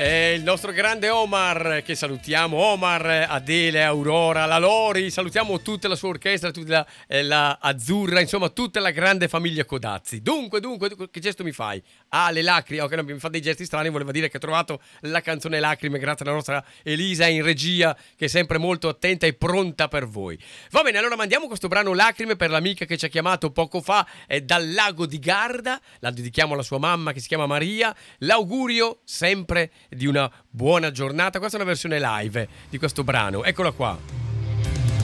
Il nostro grande Omar, che salutiamo, Omar, Adele, Aurora, la Lori, salutiamo tutta la sua orchestra, tutta la Azzurra, insomma tutta la grande famiglia Codazzi. Dunque, che gesto mi fai? Ah, le lacrime, ok, no, mi fa dei gesti strani, voleva dire che ho trovato la canzone Lacrime grazie alla nostra Elisa in regia, che è sempre molto attenta e pronta per voi. Va bene, allora mandiamo questo brano Lacrime per l'amica che ci ha chiamato poco fa dal lago di Garda, la dedichiamo alla sua mamma che si chiama Maria, l'augurio sempre di una buona giornata. Questa è una versione live di questo brano, eccola qua.